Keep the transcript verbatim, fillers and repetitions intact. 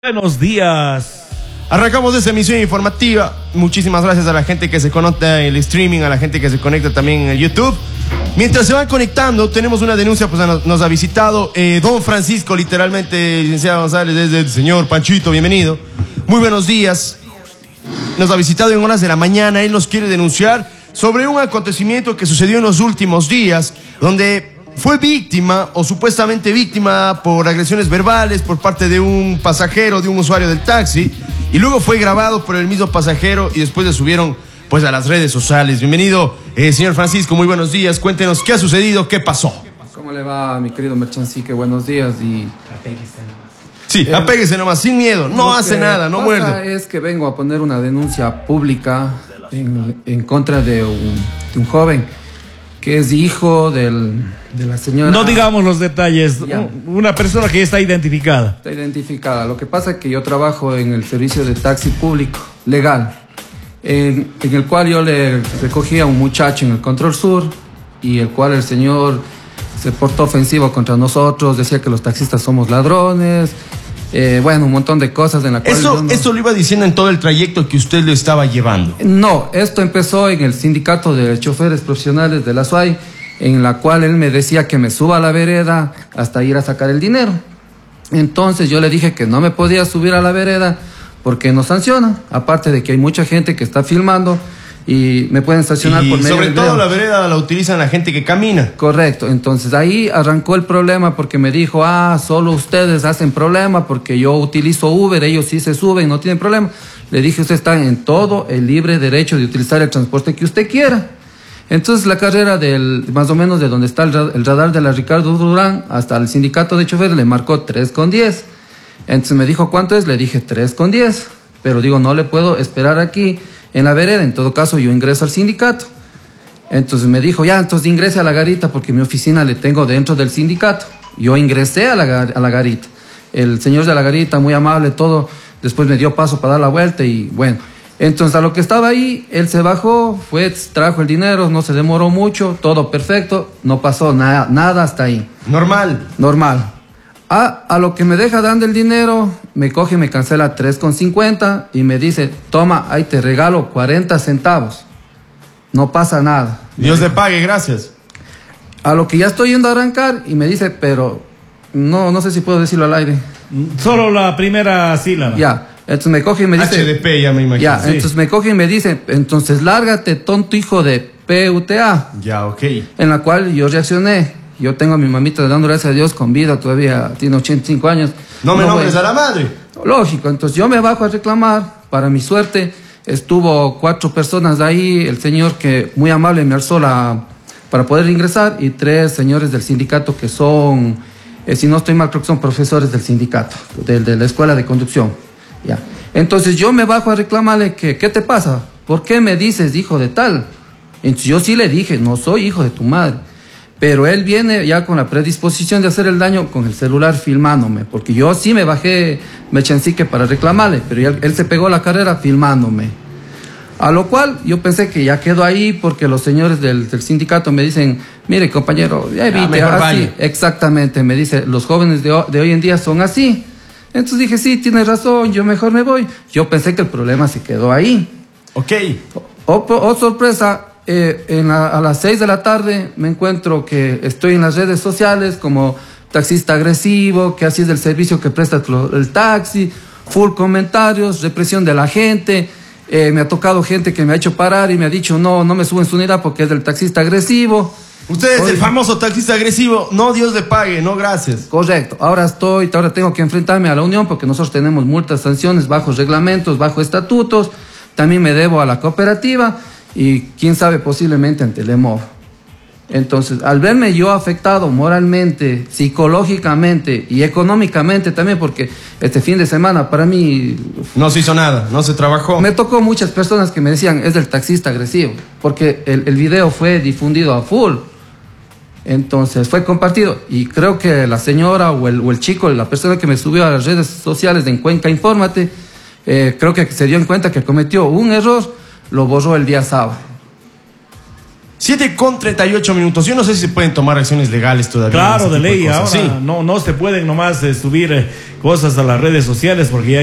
Buenos días. Arrancamos esa emisión informativa. Muchísimas gracias a la gente que se conecta en el streaming, a la gente que se conecta también en el YouTube. Mientras se van conectando, tenemos una denuncia, pues nos, nos ha visitado eh, don Francisco, literalmente, licenciado González, desde el señor Panchito, bienvenido. Muy buenos días. Nos ha visitado en horas de la mañana. Él nos quiere denunciar sobre un acontecimiento que sucedió en los últimos días, donde fue víctima o supuestamente víctima por agresiones verbales por parte de un pasajero, de un usuario del taxi, y luego fue grabado por el mismo pasajero y después le subieron pues a las redes sociales. Bienvenido, eh, señor Francisco, muy buenos días. Cuéntenos qué ha sucedido, qué pasó. ¿Cómo le va, mi querido Merchancique? Buenos días y... Sí, eh, apéguese nomás, sin miedo, no hace nada, no muerde. Es que vengo a poner una denuncia pública en, en contra de un, de un joven que es hijo del, de la señora... No digamos los detalles, ya. Una persona que ya está identificada. Está identificada. Lo que pasa es que yo trabajo en el servicio de taxi público, legal, en, en el cual yo le recogí a un muchacho en el Control Sur, y el cual el señor se portó ofensivo contra nosotros, decía que los taxistas somos ladrones, eh, bueno, un montón de cosas en la cual... Eso, no... eso lo iba diciendo en todo el trayecto que usted lo estaba llevando. No, esto empezó en el sindicato de choferes profesionales de la S U A Y, en la cual él me decía que me suba a la vereda hasta ir a sacar el dinero. Entonces yo le dije que no me podía subir a la vereda porque nos sancionan, aparte de que hay mucha gente que está filmando y me pueden sancionar y por medio sobre del todo video. La vereda la utilizan la gente que camina. Correcto, entonces ahí arrancó el problema porque me dijo, ah, solo ustedes hacen problema porque yo utilizo Uber, ellos sí se suben, no tienen problema. Le dije, usted está en todo el libre derecho de utilizar el transporte que usted quiera. Entonces la carrera del, más o menos de donde está el, el radar de la Ricardo Durán hasta el sindicato de choferes le marcó tres con diez. Entonces me dijo, ¿cuánto es? Le dije tres con diez, pero digo, no le puedo esperar aquí en la vereda, en todo caso yo ingreso al sindicato. Entonces me dijo, ya, entonces ingrese a la garita porque mi oficina le tengo dentro del sindicato. Yo ingresé a la, a la garita. El señor de la garita, muy amable, todo, después me dio paso para dar la vuelta y bueno. Entonces a lo que estaba ahí, él se bajó, fue, trajo el dinero, no se demoró mucho, todo perfecto, no pasó nada, nada hasta ahí. Normal. Normal. A, a lo que me deja dando el dinero, me coge y me cancela tres con cincuenta y me dice, toma, ahí te regalo cuarenta centavos. No pasa nada. Dios le pague, gracias. A lo que ya estoy yendo a arrancar y me dice, pero no, no sé si puedo decirlo al aire. Solo la primera sílaba. Ya, entonces me coge y me dice... H D P, ya me imagino. Ya, sí. Entonces me coge y me dice, entonces lárgate, tonto hijo de P U T A. Ya, ok. En la cual yo reaccioné. Yo tengo a mi mamita dando gracias a Dios con vida, todavía tiene ochenta y cinco años. No me no nombres voy... a la madre. Lógico, entonces yo me bajo a reclamar. Para mi suerte, estuvo cuatro personas de ahí, el señor que muy amable me alzó la para poder ingresar y tres señores del sindicato que son, eh, si no estoy mal, creo que son profesores del sindicato, de, de la escuela de conducción. Ya. Entonces yo me bajo a reclamarle que, ¿qué te pasa? ¿Por qué me dices hijo de tal? Entonces yo sí le dije, no soy hijo de tu madre. Pero él viene ya con la predisposición de hacer el daño con el celular filmándome, porque yo sí me bajé Merchancique para reclamarle, pero él, él se pegó la carrera filmándome. A lo cual yo pensé que ya quedó ahí porque los señores del, del sindicato me dicen, mire compañero, ya evite, ya, así. vaya. Exactamente, me dice, los jóvenes de, de hoy en día son así. Entonces dije, sí, tienes razón, yo mejor me voy. Yo pensé que el problema se quedó ahí. Ok. Oh, oh, oh sorpresa. Eh, en la, a las seis de la tarde me encuentro que estoy en las redes sociales como taxista agresivo, que así es el servicio que presta el taxi, full comentarios, represión de la gente. Eh, me ha tocado gente que me ha hecho parar y me ha dicho no, no me suben su unidad porque es del taxista agresivo. Usted es Oye, el famoso taxista agresivo. No, Dios le pague, no, gracias. Correcto. Ahora estoy, ahora tengo que enfrentarme a la unión porque nosotros tenemos multas, sanciones, bajos reglamentos, bajos estatutos. También me debo a la cooperativa. Y quién sabe, posiblemente ante el EMOV. Entonces, al verme yo afectado moralmente, psicológicamente y económicamente también, porque este fin de semana para mí... No se hizo nada, no se trabajó. Me tocó muchas personas que me decían, es del taxista agresivo, porque el, el video fue difundido a full. Entonces, fue compartido. Y creo que la señora o el, o el chico, la persona que me subió a las redes sociales de En Cuenca Infórmate, eh, creo que se dio en cuenta que cometió un error. Lo borró el día sábado. siete con treinta y ocho minutos. Yo no sé si se pueden tomar acciones legales todavía. Claro, de este tipo ley. cosas. Ahora Sí. no, no se pueden nomás eh, subir eh, cosas a las redes sociales porque ya